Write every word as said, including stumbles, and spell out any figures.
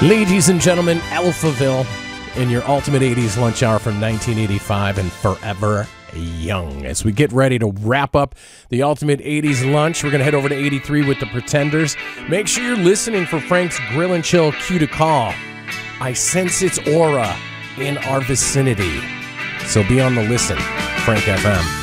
Ladies and gentlemen, Alphaville in your Ultimate eighties Lunch Hour from nineteen eighty-five and Forever Young. As we get ready to wrap up the Ultimate eighties Lunch, we're going to head over to eighty-three with the Pretenders. Make sure you're listening for Frank's Grill and Chill cue to call. I sense its aura in our vicinity. So be on the listen. Frank F M.